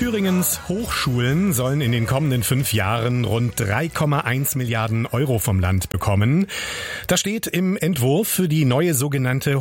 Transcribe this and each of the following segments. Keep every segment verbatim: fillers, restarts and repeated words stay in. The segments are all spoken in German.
Thüringens Hochschulen sollen in den kommenden fünf Jahren rund drei Komma eins Milliarden Euro vom Land bekommen. Das steht im Entwurf für die neue sogenannte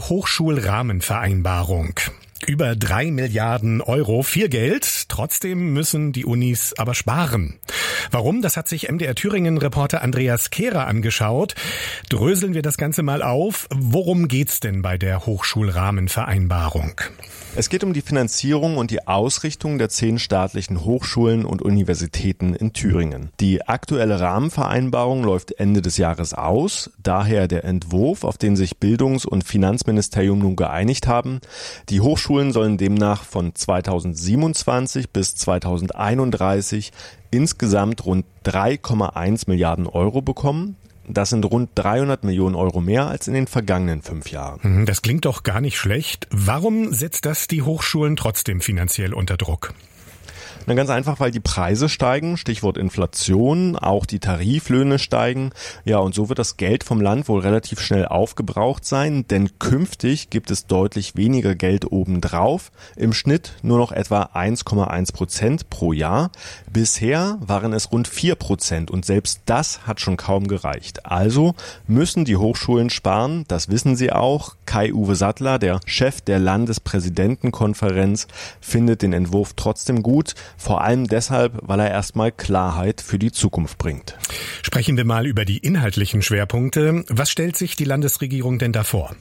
Hochschulrahmenvereinbarung. Über drei Milliarden Euro, viel Geld. Trotzdem müssen die Unis aber sparen. Warum? Das hat sich M D R Thüringen-Reporter Andreas Kehrer angeschaut. Dröseln wir das Ganze mal auf. Worum geht's denn bei der Hochschulrahmenvereinbarung? Es geht um die Finanzierung und die Ausrichtung der zehn staatlichen Hochschulen und Universitäten in Thüringen. Die aktuelle Rahmenvereinbarung läuft Ende des Jahres aus, daher der Entwurf, auf den sich Bildungs- und Finanzministerium nun geeinigt haben. Die Hochschulen sollen demnach von zweitausendsiebenundzwanzig bis zweitausendeinunddreißig insgesamt rund drei Komma eins Milliarden Euro bekommen. Das sind rund dreihundert Millionen Euro mehr als in den vergangenen fünf Jahren. Das klingt doch gar nicht schlecht. Warum setzt das die Hochschulen trotzdem finanziell unter Druck? Na, ganz einfach, weil die Preise steigen, Stichwort Inflation, auch die Tariflöhne steigen. Ja, und so wird das Geld vom Land wohl relativ schnell aufgebraucht sein, denn künftig gibt es deutlich weniger Geld obendrauf. Im Schnitt nur noch etwa eins Komma eins Prozent pro Jahr. Bisher waren es rund vier Prozent und selbst das hat schon kaum gereicht. Also müssen die Hochschulen sparen, das wissen sie auch. Kai-Uwe Sattler, der Chef der Landespräsidentenkonferenz, findet den Entwurf trotzdem gut. Vor allem deshalb, weil er erstmal Klarheit für die Zukunft bringt. Sprechen wir mal über die inhaltlichen Schwerpunkte. Was stellt sich die Landesregierung denn da vor?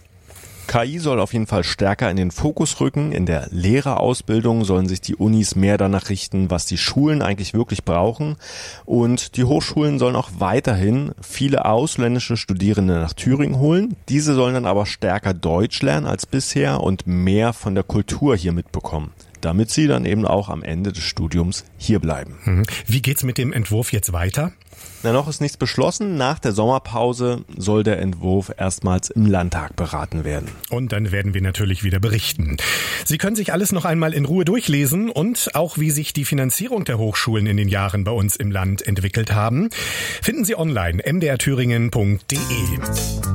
K I soll auf jeden Fall stärker in den Fokus rücken. In der Lehrerausbildung sollen sich die Unis mehr danach richten, was die Schulen eigentlich wirklich brauchen. Und die Hochschulen sollen auch weiterhin viele ausländische Studierende nach Thüringen holen. Diese sollen dann aber stärker Deutsch lernen als bisher und mehr von der Kultur hier mitbekommen, damit sie dann eben auch am Ende des Studiums hier bleiben. Wie geht's mit dem Entwurf jetzt weiter? Na, noch ist nichts beschlossen. Nach der Sommerpause soll der Entwurf erstmals im Landtag beraten werden. Und dann werden wir natürlich wieder berichten. Sie können sich alles noch einmal in Ruhe durchlesen und auch, wie sich die Finanzierung der Hochschulen in den Jahren bei uns im Land entwickelt haben, finden Sie online m d r thüringen punkt d e.